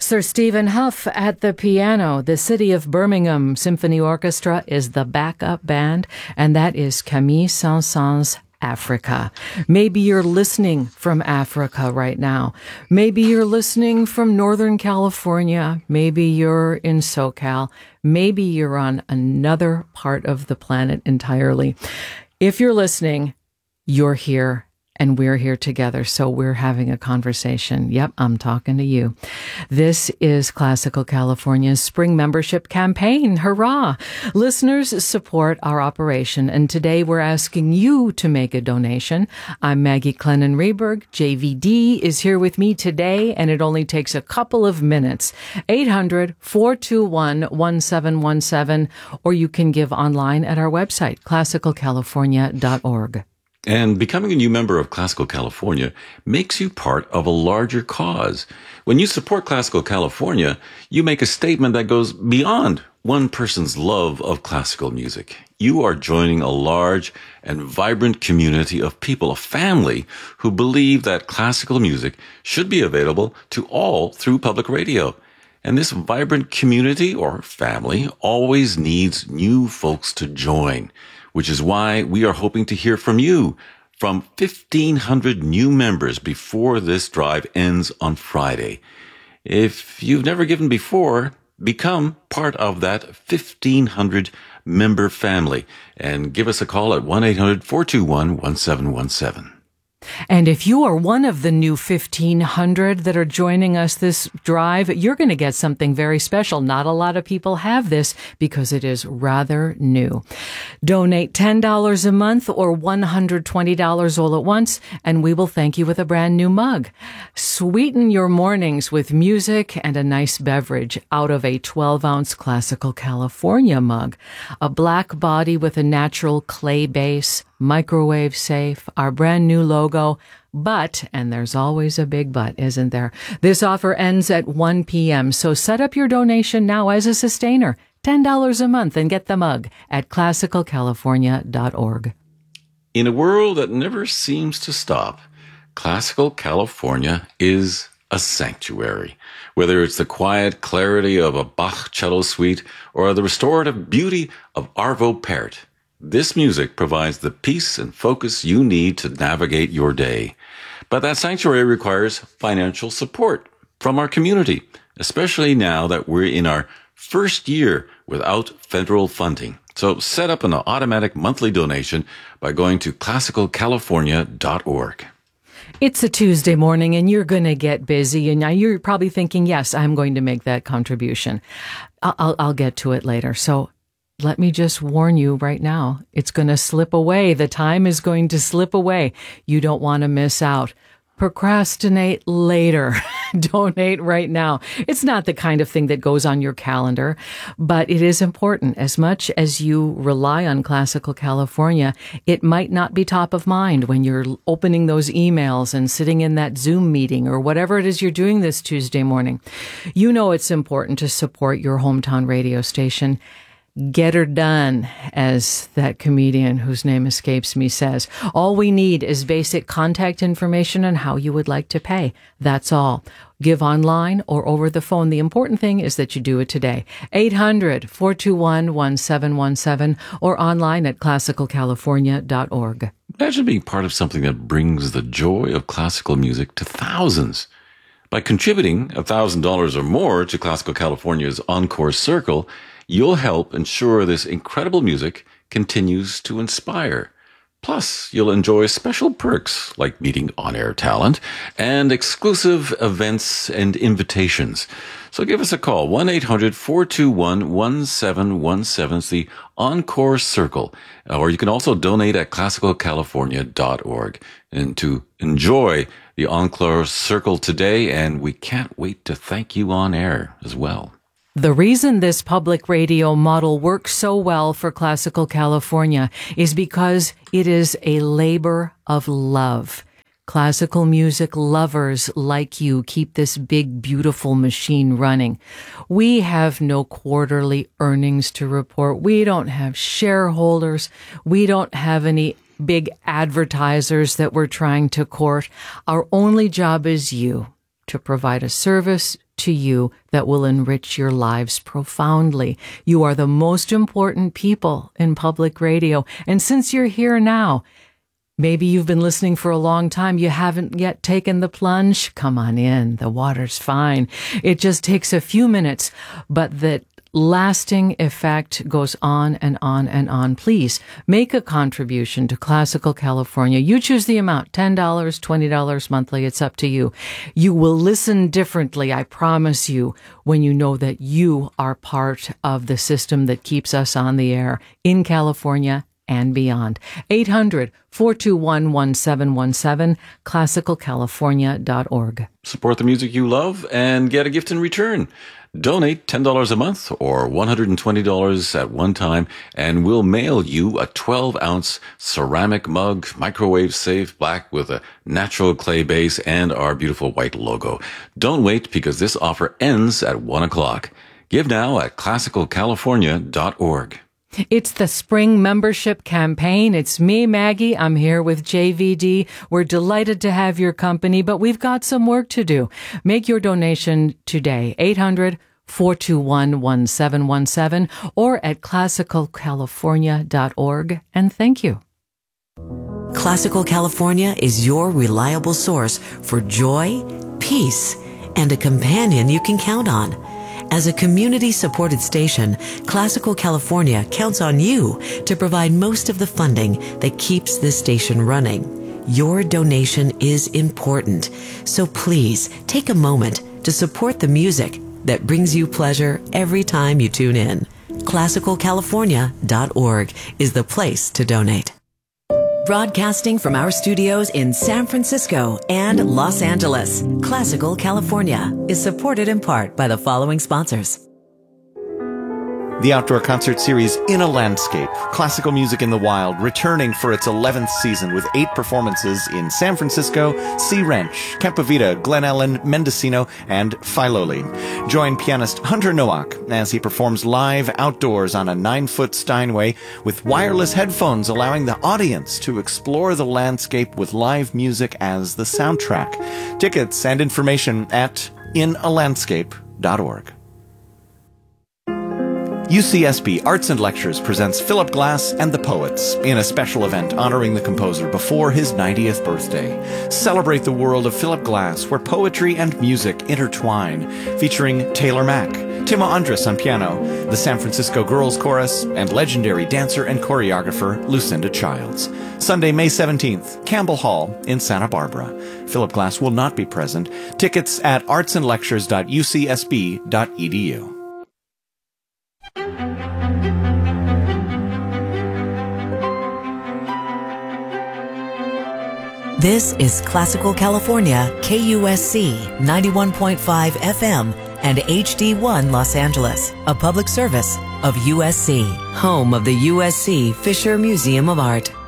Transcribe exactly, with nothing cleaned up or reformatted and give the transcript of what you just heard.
Sir Stephen Huff at the piano. The City of Birmingham Symphony Orchestra is the backup band, and that is Camille Saint-Saëns' Africa. Maybe you're listening from Africa right now. Maybe you're listening from Northern California. Maybe you're in SoCal. Maybe you're on another part of the planet entirely. If you're listening, you're here. And we're here together, so we're having a conversation. Yep, I'm talking to you. This is Classical California's spring membership campaign. Hurrah! Listeners support our operation, and today we're asking you to make a donation. I'm Maggie Clennon-Reberg. J V D is here with me today, and it only takes a couple of minutes. eight hundred, four two one, one seven one seven, or you can give online at our website, classical california dot org. And becoming a new member of Classical California makes you part of a larger cause. When you support Classical California, you make a statement that goes beyond one person's love of classical music. You are joining a large and vibrant community of people, a family who believe that classical music should be available to all through public radio. And this vibrant community or family always needs new folks to join, which is why we are hoping to hear from you, from fifteen hundred new members before this drive ends on Friday. If you've never given before, become part of that fifteen hundred member family and give us a call at one eight hundred, four two one, one seven one seven. And if you are one of the new fifteen hundred that are joining us this drive, you're going to get something very special. Not a lot of people have this because it is rather new. Donate ten dollars a month or one hundred twenty dollars all at once, and we will thank you with a brand new mug. Sweeten your mornings with music and a nice beverage out of a twelve ounce Classical California mug. A black body with a natural clay base, microwave safe, our brand new logo. But, and there's always a big but, isn't there? This offer ends at one p.m., so set up your donation now as a sustainer. ten dollars a month and get the mug at classical california dot org. In a world that never seems to stop, Classical California is a sanctuary. Whether it's the quiet clarity of a Bach cello suite or the restorative beauty of Arvo Pärt, this music provides the peace and focus you need to navigate your day. But that sanctuary requires financial support from our community, especially now that we're in our first year without federal funding. So set up an automatic monthly donation by going to classical california dot org. It's a Tuesday morning and you're going to get busy, and now you're probably thinking, yes, I'm going to make that contribution. I'll, I'll, I'll get to it later. So let me just warn you right now, it's going to slip away. The time is going to slip away. You don't want to miss out. Procrastinate later. Donate right now. It's not the kind of thing that goes on your calendar, but it is important. As much as you rely on Classical California, it might not be top of mind when you're opening those emails and sitting in that Zoom meeting or whatever it is you're doing this Tuesday morning. You know it's important to support your hometown radio station. Get her done, as that comedian whose name escapes me says. All we need is basic contact information and how you would like to pay. That's all. Give online or over the phone. The important thing is that you do it today. eight hundred, four two one, one seven one seven or online at classical california dot org. Imagine being part of something that brings the joy of classical music to thousands. By contributing one thousand dollars or more to Classical California's Encore Circle, you'll help ensure this incredible music continues to inspire. Plus, you'll enjoy special perks like meeting on-air talent and exclusive events and invitations. So give us a call, one eight hundred, four two one, one seven one seven. It's the Encore Circle. Or you can also donate at classical california dot org and to enjoy the Encore Circle today. And we can't wait to thank you on air as well. The reason this public radio model works so well for Classical California is because it is a labor of love. Classical music lovers like you keep this big, beautiful machine running. We have no quarterly earnings to report. We don't have shareholders. We don't have any big advertisers that we're trying to court. Our only job is you. to provide a service to you that will enrich your lives profoundly. You are the most important people in public radio. And since you're here now, maybe you've been listening for a long time, you haven't yet taken the plunge. Come on in. The water's fine. It just takes a few minutes, but that lasting effect goes on and on and on. Please make a contribution to Classical California. You choose the amount, ten dollars, twenty dollars monthly. It's up to you. You will listen differently, I promise you, when you know that you are part of the system that keeps us on the air in California and beyond. eight hundred, four two one, one seven one seven, classical california dot org. Support the music you love and get a gift in return. Donate ten dollars a month or one hundred twenty dollars at one time, and we'll mail you a twelve ounce ceramic mug, microwave safe, black with a natural clay base and our beautiful white logo. Don't wait, because this offer ends at one o'clock. Give now at classical california dot org. It's the spring membership campaign. It's me, Maggie. I'm here with J V D. We're delighted to have your company, but we've got some work to do. Make your donation today. eight hundred, four two one, one seven one seven or at classical california dot org. And thank you. Classical California is your reliable source for joy, peace, and a companion you can count on. As a community-supported station, Classical California counts on you to provide most of the funding that keeps this station running. Your donation is important, so please take a moment to support the music that brings you pleasure every time you tune in. classical california dot org is the place to donate. Broadcasting from our studios in San Francisco and Los Angeles, Classical California is supported in part by the following sponsors. The outdoor concert series In a Landscape, Classical Music in the Wild, returning for its eleventh season with eight performances in San Francisco, Sea Ranch, Campo Vita, Glen Ellen, Mendocino, and Filoli. Join pianist Hunter Nowak as he performs live outdoors on a nine-foot Steinway with wireless headphones, allowing the audience to explore the landscape with live music as the soundtrack. Tickets and information at in a landscape dot org. U C S B Arts and Lectures presents Philip Glass and the Poets in a special event honoring the composer before his ninetieth birthday. Celebrate the world of Philip Glass, where poetry and music intertwine, featuring Taylor Mack, Timo Andres on piano, the San Francisco Girls Chorus, and legendary dancer and choreographer Lucinda Childs. Sunday, May seventeenth, Campbell Hall in Santa Barbara. Philip Glass will not be present. Tickets at arts and lectures dot u c s b dot e d u. This is Classical California, K U S C ninety-one point five F M and H D one Los Angeles, a public service of U S C, home of the U S C Fisher Museum of Art.